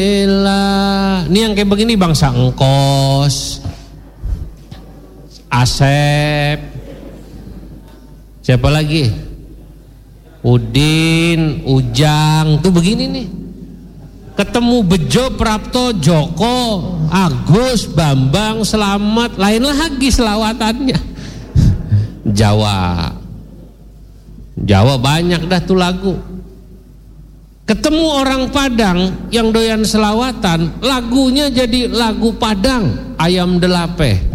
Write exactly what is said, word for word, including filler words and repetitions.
Ini yang kayak begini bangsa Engkos, Asep, siapa lagi? Udin, Ujang, tuh begini nih. Ketemu Bejo, Prapto, Joko, Agus, Bambang, Selamat, lain lagi selawatannya. Jawa, Jawa banyak dah tuh lagu. Ketemu orang Padang yang doyan selawatan, lagunya jadi lagu Padang, Ayam Delape.